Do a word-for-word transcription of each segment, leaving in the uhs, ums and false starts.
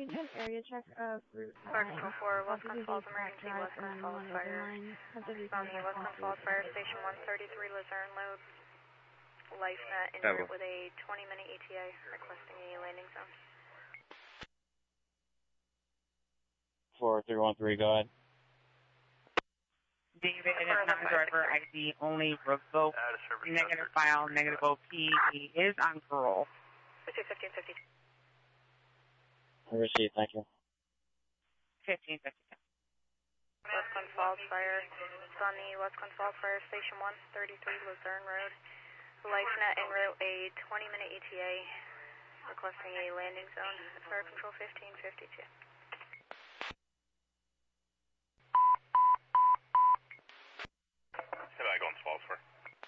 can do an area check of Route Fire Control four, West Glen Falls Emergency, Drive West and Glen then Falls one Fire. line. Have to On the West Glen Falls Fire Station one thirty-three Luzerne load. LifeNet en route with a twenty minute E T A requesting a landing zone. four three one three, go ahead. David, non-driver I D only revoked. Negative file, negative O P. He is on parole. fifteen fifty. Received, thank you. fifteen fifty. West Glen Falls Fire. It's on the West Glen Falls Fire Station one thirty-three Luzerne Road. LifeNet en route a twenty minute E T A requesting a landing zone. Fire Control fifteen fifty-two. Say that Glen Falls Fire.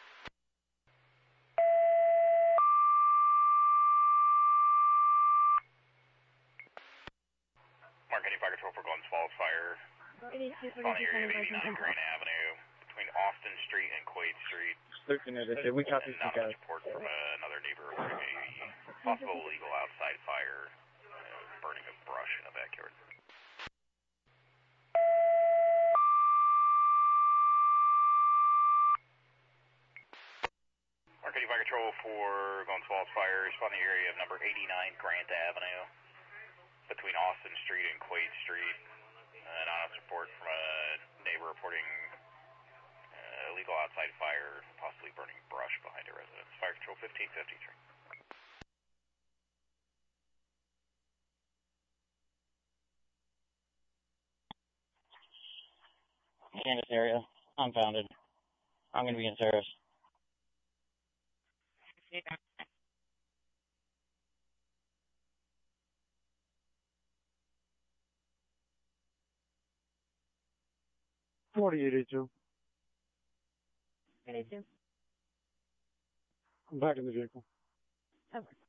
Mark, any fire control for Glen Falls Fire. It's on the area of eighty-nine Green Avenue between Austin Street and Quaid Street. thirteen edition, we copy you Not guys. much report from uh, another neighbor reporting a possible illegal outside fire, uh, burning of brush in a backyard. Mark, any fire control for Glen Falls Fire. It's on the area of number eighty-nine Grant Avenue between Austin Street and Quaid Street. Uh, anonymous report from a neighbor reporting uh, illegal outside fire, possibly burning brush behind a residence. Fire Control fifteen fifty-three. Canvas area, unfounded. I'm going to be in service. forty-eight eighty-two. eighty-two. I'm back in the vehicle. Okay.